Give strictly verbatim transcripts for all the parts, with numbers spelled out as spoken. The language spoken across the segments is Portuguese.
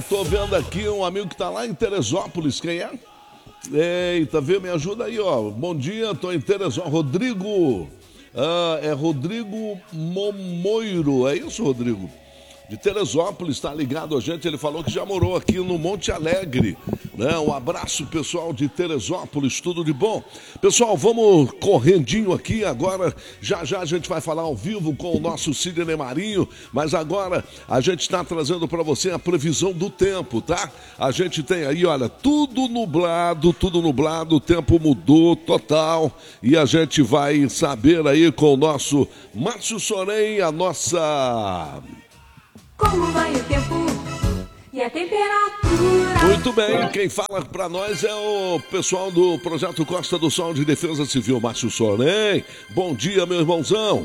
Tô vendo aqui um amigo que tá lá em Teresópolis, quem é? Eita, vê, me ajuda aí, ó. Bom dia, tô em Teresópolis. Rodrigo, ah, é Rodrigo Momoiro, é isso, Rodrigo? De Teresópolis, está ligado a gente, ele falou que já morou aqui no Monte Alegre, né? Um abraço, pessoal de Teresópolis, tudo de bom. Pessoal, vamos correndinho aqui agora, já já a gente vai falar ao vivo com o nosso Sidney Marinho, mas agora a gente está trazendo para você a previsão do tempo, tá? A gente tem aí, olha, tudo nublado, tudo nublado, o tempo mudou total e a gente vai saber aí com o nosso Márcio Sorém, a nossa... Como vai o tempo e a temperatura? Muito bem, quem fala para nós é o pessoal do Projeto Costa do Sol de Defesa Civil, Márcio Sorém. Bom dia, meu irmãozão.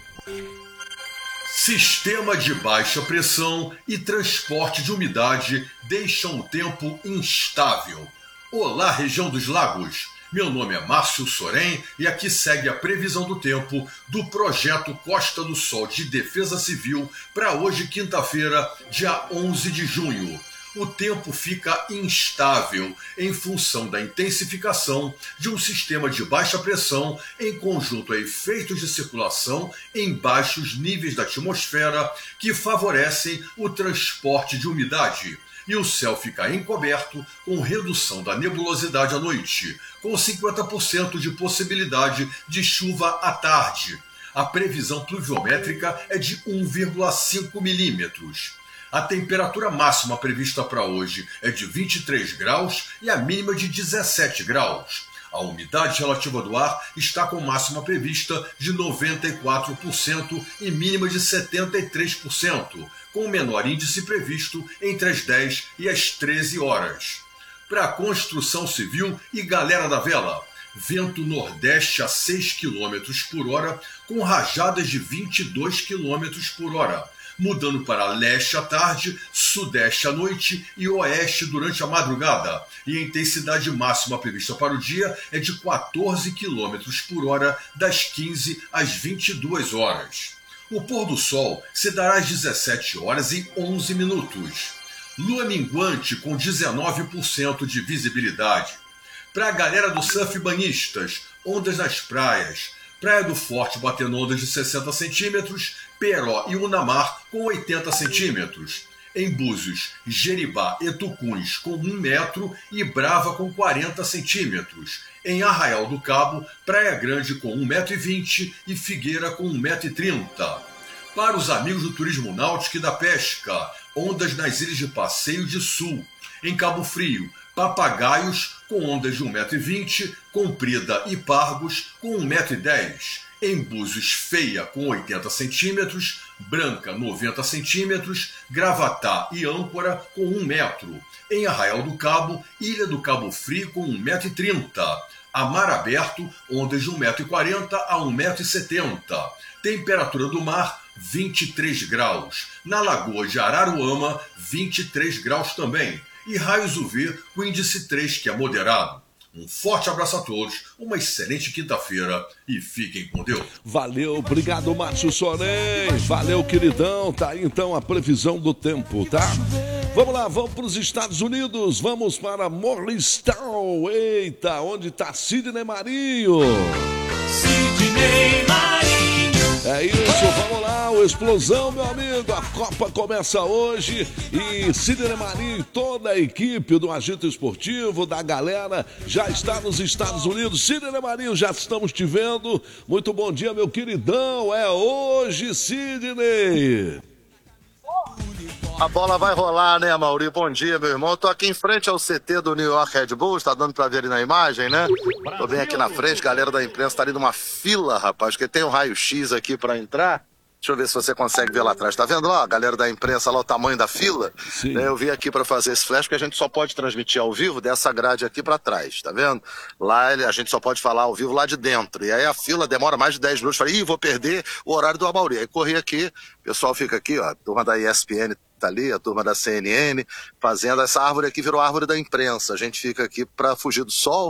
Sistema de baixa pressão e transporte de umidade deixam o tempo instável. Olá, região dos lagos. Meu nome é Márcio Sorém e aqui segue a previsão do tempo do Projeto Costa do Sol de Defesa Civil para hoje, quinta-feira, dia onze de junho. O tempo fica instável em função da intensificação de um sistema de baixa pressão em conjunto a efeitos de circulação em baixos níveis da atmosfera que favorecem o transporte de umidade. E o céu fica encoberto com redução da nebulosidade à noite, com cinquenta por cento de possibilidade de chuva à tarde. A previsão pluviométrica é de um vírgula cinco milímetros. A temperatura máxima prevista para hoje é de vinte e três graus e a mínima de dezessete graus. A umidade relativa do ar está com máxima prevista de noventa e quatro por cento e mínima de setenta e três por cento, com o menor índice previsto entre as dez e as treze horas. Para a construção civil e galera da vela, vento nordeste a seis quilômetros por hora, com rajadas de vinte e dois quilômetros por hora, mudando para leste à tarde, sudeste à noite e oeste durante a madrugada. E a intensidade máxima prevista para o dia é de quatorze quilômetros por hora, das quinze às vinte e duas horas. O pôr do sol se dará às dezessete horas e onze minutos. Lua minguante com dezenove por cento de visibilidade. Para a galera do surf banhistas, ondas nas praias, Praia do Forte batendo ondas de sessenta centímetros, Peró e Unamar com oitenta centímetros. Em Búzios, Jeribá e Tucuns com um metro e Brava com quarenta centímetros. Em Arraial do Cabo, Praia Grande com um metro e vinte e Figueira com um metro e trinta. Para os amigos do turismo náutico e da pesca, ondas nas ilhas de Passeio de Sul. Em Cabo Frio, Papagaios com ondas de um metro e vinte, Comprida e Pargos com um metro e dez. Em Búzios, Feia com oitenta centímetros, Branca noventa centímetros, Gravatá e Âncora com um metro. Em Arraial do Cabo, Ilha do Cabo Frio com um metro e trinta. A mar aberto, ondas de um metro e quarenta a um metro e setenta. Temperatura do mar, vinte e três graus. Na Lagoa de Araruama, vinte e três graus também. E raios U V com índice três, que é moderado. Um forte abraço a todos, uma excelente quinta-feira e fiquem com Deus. Valeu, obrigado, Márcio Sorém. Valeu, queridão. Tá aí então a previsão do tempo, tá? Vamos lá, vamos para os Estados Unidos. Vamos para Morristown. Eita, onde tá Sidney Marinho? Sidney Marinho. É isso, vamos lá, o Explosão, meu amigo. A Copa começa hoje e Sidney Marinho e toda a equipe do Agito Esportivo, da galera, já está nos Estados Unidos. Sidney Marinho, já estamos te vendo. Muito bom dia, meu queridão. É hoje, Sidney. A bola vai rolar, né, Mauri? Bom dia, meu irmão. Eu tô aqui em frente ao C T do New York Red Bulls, tá dando pra ver ali na imagem, né? Tô bem aqui na frente, galera da imprensa tá ali numa fila, rapaz, porque tem um raio-x aqui pra entrar. Deixa eu ver se você consegue ver lá atrás. Tá vendo lá, a galera da imprensa, lá o tamanho da fila? Sim. Né, eu vim aqui pra fazer esse flash, porque a gente só pode transmitir ao vivo dessa grade aqui pra trás, tá vendo? Lá a gente só pode falar ao vivo lá de dentro. E aí a fila demora mais de dez minutos. Falei, ih, vou perder o horário do Amauri. Aí corri aqui, o pessoal fica aqui, ó, a turma da E S P N tá ali, a turma da C N N, fazendo essa árvore aqui, virou árvore da imprensa. A gente fica aqui para fugir do sol,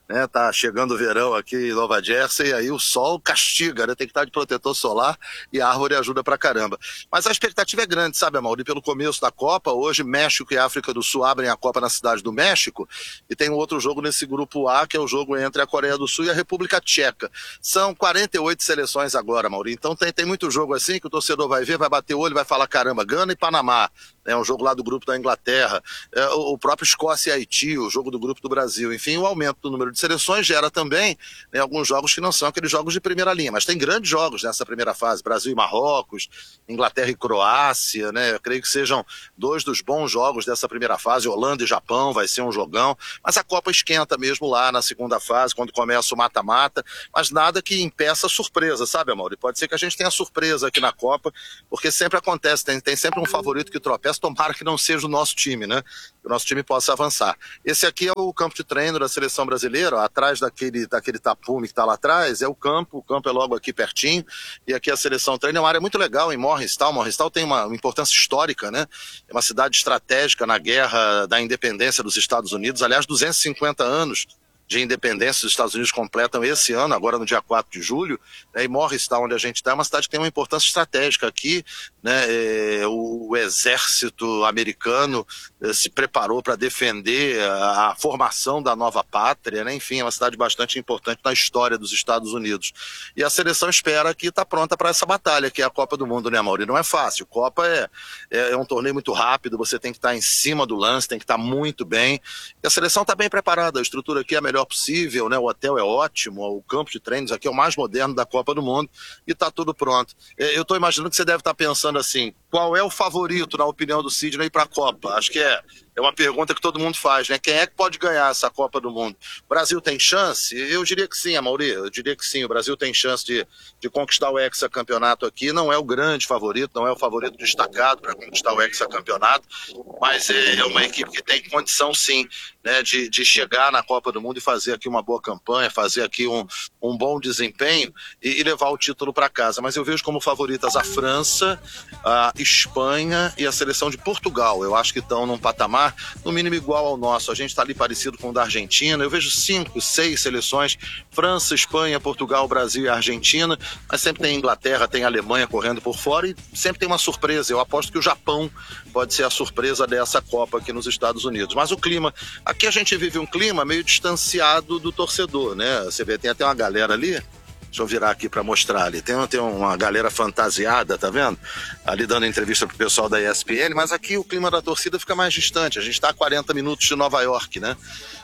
né? Tá chegando o verão aqui em Nova Jersey, e aí o sol castiga, né? Tem que estar de protetor solar e a árvore ajuda pra caramba. Mas a expectativa é grande, sabe, Amaury? Pelo começo da Copa, hoje México e África do Sul abrem a Copa na cidade do México, e tem um outro jogo nesse grupo A, que é o jogo entre a Coreia do Sul e a República Tcheca. São quarenta e oito seleções agora, Amaury. Então tem, tem muito jogo assim que o torcedor vai ver, vai bater o olho e vai falar, caramba, Gana e Panamá, é um jogo lá do grupo da Inglaterra, é, o, o próprio Escócia e Haiti, o jogo do grupo do Brasil. Enfim, o aumento do número de seleções gera também, né, alguns jogos que não são aqueles jogos de primeira linha, mas tem grandes jogos nessa primeira fase, Brasil e Marrocos, Inglaterra e Croácia, né? Eu creio que sejam dois dos bons jogos dessa primeira fase, Holanda e Japão, vai ser um jogão, mas a Copa esquenta mesmo lá na segunda fase, quando começa o mata-mata, mas nada que impeça a surpresa, sabe, Amaury? Pode ser que a gente tenha surpresa aqui na Copa, porque sempre acontece, tem, tem sempre um favorito que tropeça, tomara que não seja o nosso time, né? Que o nosso time possa avançar. Esse aqui é o campo de treino da seleção brasileira, ó, atrás daquele, daquele tapume que está lá atrás, é o campo, o campo é logo aqui pertinho, e aqui a seleção treina, é uma área muito legal em Morristown. Morristown tem uma, uma importância histórica, né? É uma cidade estratégica na guerra da independência dos Estados Unidos, aliás, duzentos e cinquenta anos de independência dos Estados Unidos completam esse ano, agora no dia quatro de julho, né, e Morristown, onde a gente está, é uma cidade que tem uma importância estratégica aqui, né, é, o, o exército americano é, se preparou para defender a, a formação da nova pátria, né, enfim, é uma cidade bastante importante na história dos Estados Unidos. E a seleção espera que está pronta para essa batalha, que é a Copa do Mundo, né, Amaury? Não é fácil, Copa é, é, é um torneio muito rápido, você tem que estar tá em cima do lance, tem que estar tá muito bem, e a seleção está bem preparada, a estrutura aqui é a melhor possível, né? O hotel é ótimo, o campo de treinos aqui é o mais moderno da Copa do Mundo e está tudo pronto. Eu estou imaginando que você deve estar pensando assim, qual é o favorito, na opinião do Sidney, para a Copa? Acho que é, é uma pergunta que todo mundo faz, né? Quem é que pode ganhar essa Copa do Mundo? O Brasil tem chance? Eu diria que sim, Amaury, eu diria que sim, o Brasil tem chance de, de conquistar o hexacampeonato aqui, não é o grande favorito, não é o favorito destacado para conquistar o hexacampeonato, mas é uma equipe que tem condição sim, né, de, de chegar na Copa do Mundo e fazer aqui uma boa campanha, fazer aqui um, um bom desempenho e, e levar o título para casa. Mas eu vejo como favoritas a França, a Espanha e a seleção de Portugal. Eu acho que estão num patamar no mínimo igual ao nosso. A gente está ali parecido com o da Argentina. Eu vejo cinco, seis seleções, França, Espanha, Portugal, Brasil e Argentina, mas sempre tem Inglaterra, tem Alemanha correndo por fora e sempre tem uma surpresa. Eu aposto que o Japão pode ser a surpresa dessa Copa aqui nos Estados Unidos. Mas o clima, aqui a gente vive um clima meio distanciado do torcedor, né? Você vê, tem até uma galera ali, deixa eu virar aqui para mostrar ali, tem, tem uma galera fantasiada, tá vendo? Ali dando entrevista pro pessoal da E S P N, mas aqui o clima da torcida fica mais distante, a gente está a quarenta minutos de Nova York, né?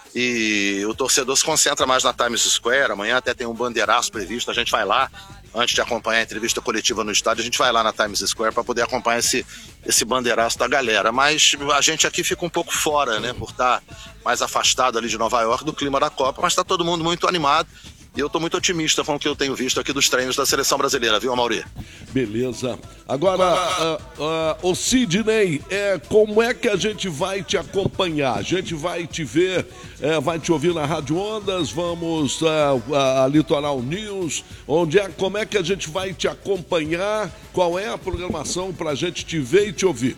E o torcedor se concentra mais na Times Square, amanhã até tem um bandeiraço previsto, a gente vai lá, antes de acompanhar a entrevista coletiva no estádio, a gente vai lá na Times Square para poder acompanhar esse, esse bandeiraço da galera, mas a gente aqui fica um pouco fora, né, por estar mais afastado ali de Nova York do clima da Copa, mas está todo mundo muito animado. E eu estou muito otimista com o que eu tenho visto aqui dos treinos da seleção brasileira, viu, Amaury? Beleza. Agora, uh, uh, o Sidney, é, como é que a gente vai te acompanhar? A gente vai te ver, é, vai te ouvir na Rádio Ondas, vamos uh, a Litoral News, onde é, como é que a gente vai te acompanhar? Qual é a programação para a gente te ver e te ouvir?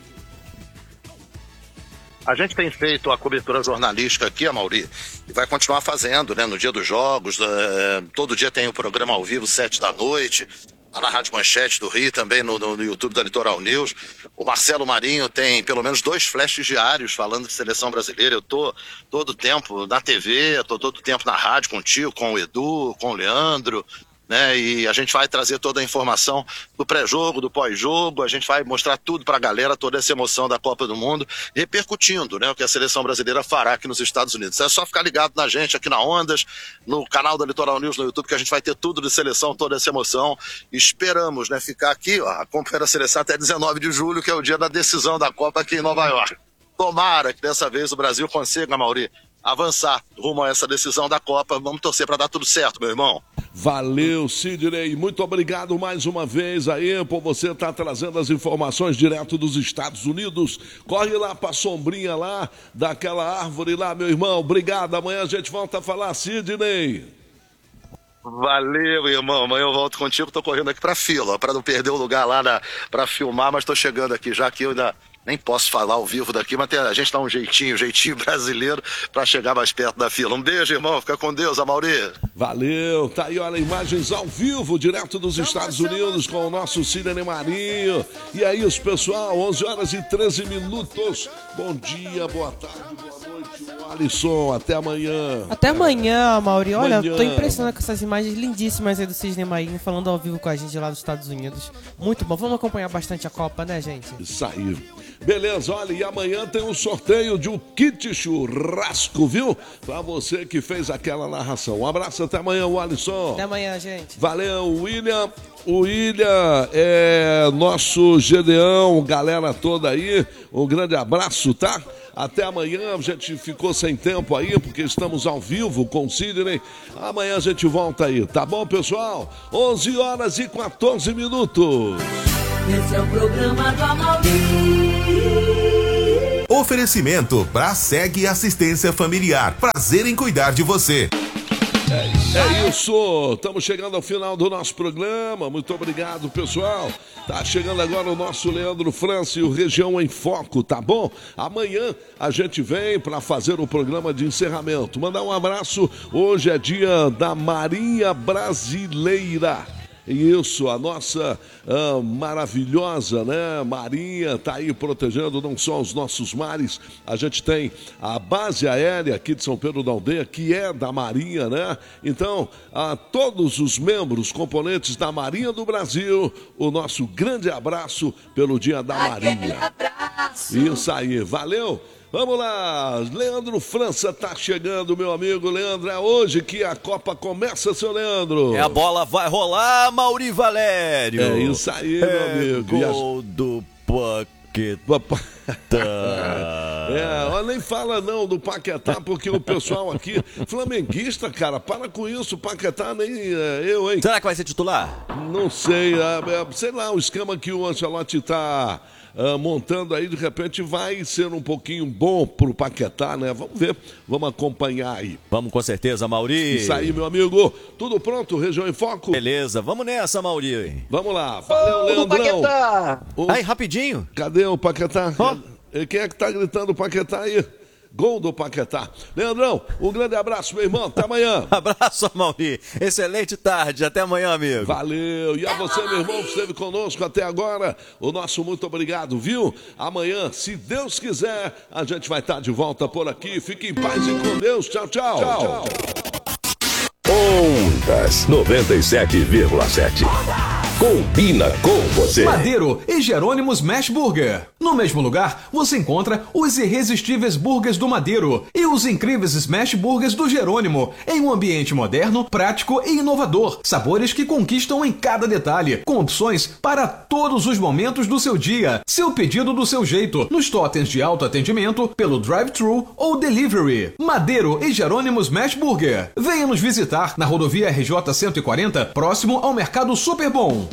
A gente tem feito a cobertura jornalística aqui, Amaury, e vai continuar fazendo, né? No dia dos jogos, é, todo dia tem o programa ao vivo, sete da noite, lá na Rádio Manchete do Rio, também no, no, no YouTube da Litoral News. O Marcelo Marinho tem pelo menos dois flashes diários falando de seleção brasileira. Eu tô todo tempo na T V, tô todo tempo na rádio contigo, com o Edu, com o Leandro, né? E a gente vai trazer toda a informação do pré-jogo, do pós-jogo, a gente vai mostrar tudo pra galera, toda essa emoção da Copa do Mundo, repercutindo, né, o que a seleção brasileira fará aqui nos Estados Unidos. É só ficar ligado na gente aqui na Ondas, no canal da Litoral News no YouTube, que a gente vai ter tudo de seleção, toda essa emoção. Esperamos, né, ficar aqui, ó, acompanhando a seleção até dezenove de julho, que é o dia da decisão da Copa aqui em Nova York. Tomara que dessa vez o Brasil consiga, Amaury, avançar rumo a essa decisão da Copa. Vamos torcer para dar tudo certo, meu irmão. Valeu, Sidney. Muito obrigado mais uma vez aí por você estar trazendo as informações direto dos Estados Unidos. Corre lá para a sombrinha lá, daquela árvore lá, meu irmão. Obrigado. Amanhã a gente volta a falar, Sidney. Valeu, irmão. Amanhã eu volto contigo. Tô correndo aqui para fila, para não perder o lugar lá para filmar, mas tô chegando aqui já que eu ainda Nem posso falar ao vivo daqui, mas tem, a gente dá um jeitinho, um jeitinho brasileiro para chegar mais perto da fila. Um beijo, irmão. Fica com Deus, Amaury. Valeu. Tá aí, olha, imagens ao vivo, direto dos Estados Unidos, com o nosso Sidney Marinho. E aí, os pessoal, onze horas e treze minutos. Bom dia, boa tarde, boa noite, Alisson. Até amanhã. Até amanhã, Amaury. Olha, Amanhã. tô impressionado com essas imagens lindíssimas aí do Sidney Marinho falando ao vivo com a gente lá dos Estados Unidos. Muito bom. Vamos acompanhar bastante a Copa, né, gente? Isso aí. Beleza, olha, e amanhã tem um sorteio de um kit churrasco, viu? Pra você que fez aquela narração. Um abraço, até amanhã, Alisson. Até amanhã, gente. Valeu, William. O William é nosso Gedeão, galera toda aí. Um grande abraço, tá? Até amanhã, a gente ficou sem tempo aí, porque estamos ao vivo com o Sidney. Amanhã a gente volta aí, tá bom, pessoal? onze horas e quatorze minutos. Esse é o programa do Amaury. Oferecimento Braseg Assistência Familiar. Prazer em cuidar de você. É isso, estamos chegando ao final do nosso programa. Muito obrigado, pessoal. Tá chegando agora o nosso Leandro França e o Região em Foco, tá bom? Amanhã a gente vem para fazer o programa de encerramento. Mandar um abraço. Hoje é dia da Marinha Brasileira. Isso, a nossa ah, maravilhosa, né, Marinha está aí protegendo não só os nossos mares, a gente tem a base aérea aqui de São Pedro da Aldeia, que é da Marinha, né? Então, a todos os membros, componentes da Marinha do Brasil, o nosso grande abraço pelo Dia da Marinha. Isso aí, valeu! Vamos lá, Leandro França tá chegando, meu amigo Leandro. É hoje que a Copa começa, seu Leandro. É, a bola vai rolar, Mauri Valério. É isso aí, é meu amigo. Gol do Paquetá. É, ó, nem fala não do Paquetá, porque o pessoal aqui, flamenguista, cara, para com isso, Paquetá nem é, eu, hein? Será que vai ser titular? Não sei, é, é, sei lá, o esquema que o Ancelotti tá Uh, montando aí, de repente vai ser um pouquinho bom pro Paquetá, né? Vamos ver, vamos acompanhar aí. Vamos com certeza, Mauri. Isso aí, meu amigo. Tudo pronto, Região em Foco? Beleza, vamos nessa, Mauri. Vamos lá, valeu, Leandrão. Paquetá! O... Aí, rapidinho. Cadê o Paquetá? Oh. Quem é que tá gritando Paquetá aí? Gol do Paquetá. Leandrão, um grande abraço, meu irmão. Até amanhã. Abraço, Mauri. Excelente tarde. Até amanhã, amigo. Valeu. E a você, meu irmão, que esteve conosco até agora, o nosso muito obrigado, viu? Amanhã, se Deus quiser, a gente vai estar de volta por aqui. Fique em paz e com Deus. Tchau, tchau. Tchau. Ondas noventa e sete vírgula sete. Combina com você. Madeiro e Jerônimo Smash Burger. No mesmo lugar, você encontra os irresistíveis burgers do Madeiro e os incríveis Smash Burgers do Jerônimo, em um ambiente moderno, prático e inovador. Sabores que conquistam em cada detalhe, com opções para todos os momentos do seu dia. Seu pedido do seu jeito, nos totens de alto atendimento, pelo drive-thru ou delivery. Madeiro e Jerônimo Smash Burger. Venha nos visitar na rodovia R J cento e quarenta, próximo ao Mercado Super Bom.